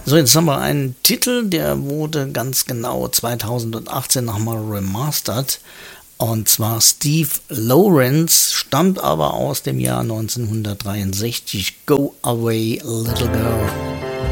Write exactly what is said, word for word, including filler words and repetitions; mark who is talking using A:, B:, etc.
A: So, jetzt haben wir einen Titel, der wurde ganz genau zweitausendachtzehn nochmal remastered. Und zwar Steve Lawrence, stammt aber aus dem Jahr neunzehnhundertdreiundsechzig. Go Away Little Girl.